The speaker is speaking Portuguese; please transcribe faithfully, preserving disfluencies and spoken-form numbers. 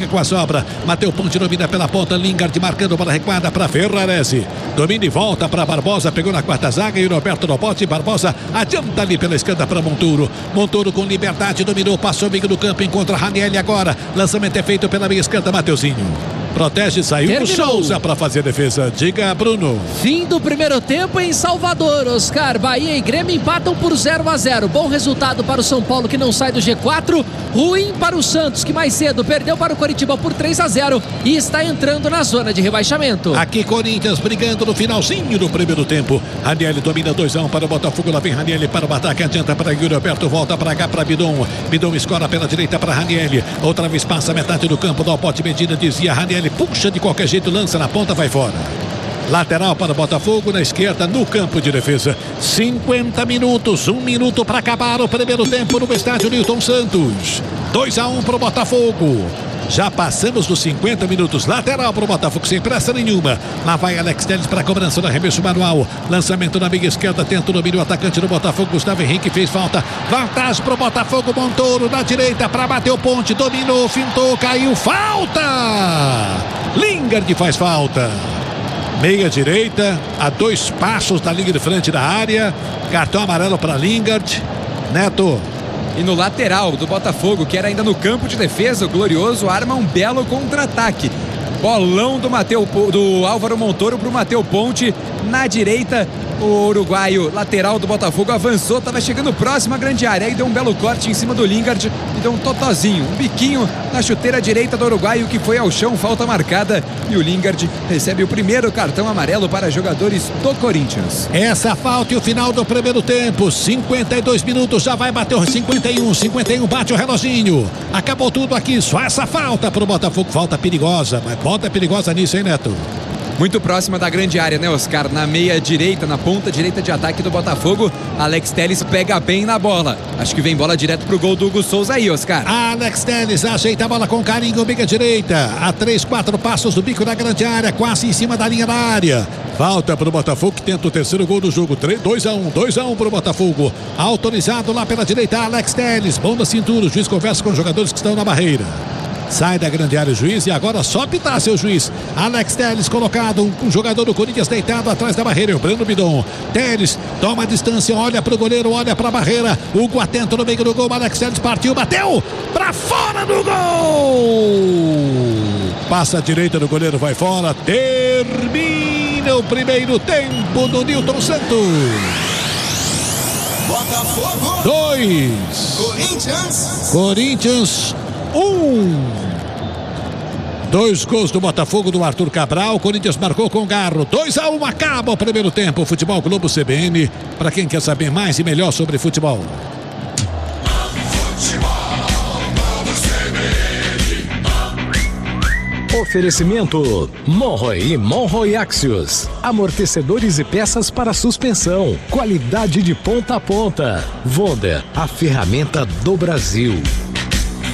com a sobra. Mateu Ponte domina pela ponta. Lingard marcando para a recuada para Ferrarese. Domina e volta para Barbosa. Pegou na quarta zaga e o Roberto no bote. Barbosa adianta ali pela esquerda para Montoro. Montoro com liberdade. Dominou, passou o meio do campo. Encontra Ranieri agora. Lançamento é feito pela meia esquerda. Mateuzinho protege, saiu o Souza para fazer a defesa. Diga, Bruno. Fim do primeiro tempo em Salvador, Oscar. Bahia e Grêmio empatam por zero a zero. Bom resultado para o São Paulo, que não sai do G quatro. Ruim para o Santos, que mais cedo perdeu para o Coritiba por três a zero e está entrando na zona de rebaixamento. Aqui Corinthians brigando no finalzinho do primeiro tempo. Ranieri domina dois a um para o Botafogo. Lá vem Ranieri para o ataque. Adianta para Yuri Alberto. Volta para cá para Bidon. Bidon escora pela direita para Ranieri. Outra vez passa metade do campo. Dá o pote Medina. Dizia Ranieri. Puxa de qualquer jeito. Lança na ponta. Vai fora. Lateral para o Botafogo, na esquerda, no campo de defesa. cinquenta minutos, um minuto para acabar o primeiro tempo no estádio Newton Santos. dois a um para o Botafogo. Já passamos dos cinquenta minutos. Lateral para o Botafogo, sem pressa nenhuma. Lá vai Alex Telles para a cobrança do arremesso manual. Lançamento na meia esquerda, tenta o domínio. O atacante do Botafogo, Gustavo Henrique, fez falta. Vantagem para o Botafogo. Montoro na direita para bater o ponte. Dominou, fintou, caiu. Falta! Lingard faz falta. Meia direita, a dois passos da linha de frente da área. Cartão amarelo para Lingard. Neto. E no lateral do Botafogo, que era ainda no campo de defesa, o Glorioso arma um belo contra-ataque. Bolão do, Mateu, do Álvaro Montoro para o Mateu Ponte. Na direita, o uruguaio lateral do Botafogo avançou, estava chegando próximo à grande área. Aí deu um belo corte em cima do Lingard e deu um totozinho, um biquinho na chuteira direita do uruguaio, que foi ao chão, falta marcada. E o Lingard recebe o primeiro cartão amarelo para jogadores do Corinthians. Essa falta e o final do primeiro tempo. cinquenta e dois minutos, já vai bater os cinquenta e um. cinquenta e um, bate o reloginho. Acabou tudo aqui, só essa falta para o Botafogo. Falta perigosa, mas falta perigosa nisso, hein, Neto? Muito próxima da grande área, né, Oscar? Na meia direita, na ponta direita de ataque do Botafogo, Alex Telles pega bem na bola. Acho que vem bola direto pro gol do Hugo Souza aí, Oscar. Alex Telles ajeita a bola com carinho, meia direita. A três, quatro passos do bico da grande área, quase em cima da linha da área. Falta pro Botafogo, que tenta o terceiro gol do jogo. dois a um, dois a um pro Botafogo. Autorizado lá pela direita, Alex Telles. Bom da cintura, o juiz conversa com os jogadores que estão na barreira. Sai da grande área o juiz e agora só pitar, seu juiz. Alex Telles colocado, um, um jogador do Corinthians deitado atrás da barreira, o Breno Bidon. Telles toma a distância, olha pro goleiro, olha pra barreira. Hugo atento no meio do gol, Alex Telles partiu, bateu pra fora do gol. Passa a direita do goleiro, vai fora. Termina o primeiro tempo do Newton Santos. Botafogo dois. Corinthians. Corinthians um. Dois gols do Botafogo do Arthur Cabral. O Corinthians marcou com garro. dois a um, acaba o primeiro tempo. Futebol Globo C B N. Para quem quer saber mais e melhor sobre futebol. Oferecimento Monroe e Monroe Axios. Amortecedores e peças para suspensão. Qualidade de ponta a ponta. Wonder, a ferramenta do Brasil.